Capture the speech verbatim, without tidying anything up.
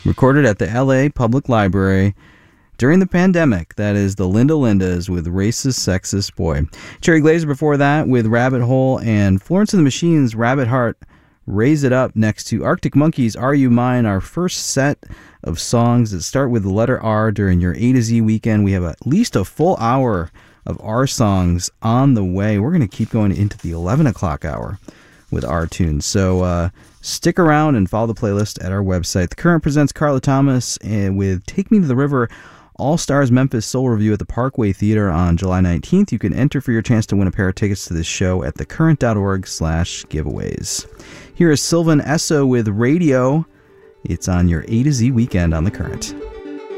Recorded at the L A Public Library during the pandemic. That is the Linda Lindas with Racist Sexist Boy. Cherry Glazer before that with Rabbit Hole, and Florence and the Machine's Rabbit Heart, Raise It Up, next to Arctic Monkeys, Are You Mine, our first set of songs that start with the letter R during your A to Z weekend. We have at least a full hour of R songs on the way. We're going to keep going into the eleven o'clock hour with R tunes. So uh, stick around and follow the playlist at our website. The Current presents Carla Thomas and with Take Me to the River, All Stars Memphis Soul Review at the Parkway Theater on July nineteenth. You can enter for your chance to win a pair of tickets to this show at thecurrent.org slash giveaways. Here is Sylvan Esso with Radio. It's on your A to Z weekend on The Current.